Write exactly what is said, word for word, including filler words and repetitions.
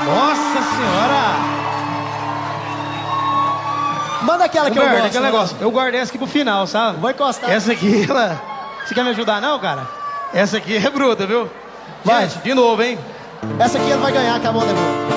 Nossa senhora! Manda aquela que eu Humberto, gosto. aquele né? negócio. Eu guardei essa aqui pro final, sabe? Vou encostar. Essa aqui, ela... Você quer me ajudar não, cara? Essa aqui é bruta, viu? Vai. Gente, de novo, hein? Essa aqui ele vai ganhar, que a moda é boa.